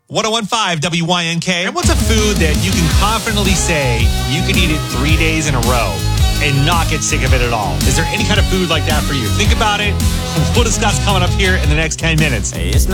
1015 WYNK. And what's a food that you can confidently say you can eat it 3 days in a row and not get sick of it at all? Is there any kind of food like that for you? Think about it. We'll discuss coming up here in the next 10 minutes. It's not